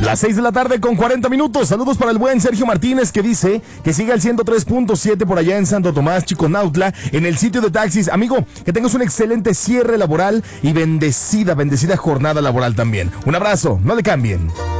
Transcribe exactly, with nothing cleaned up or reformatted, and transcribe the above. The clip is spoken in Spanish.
Las seis de la tarde con cuarenta minutos. Saludos para el buen Sergio Martínez, que dice que sigue al ciento tres punto siete por allá en Santo Tomás, Chiconautla, en el sitio de taxis. Amigo, que tengas un excelente cierre laboral y bendecida, bendecida jornada laboral también. Un abrazo, no le cambien.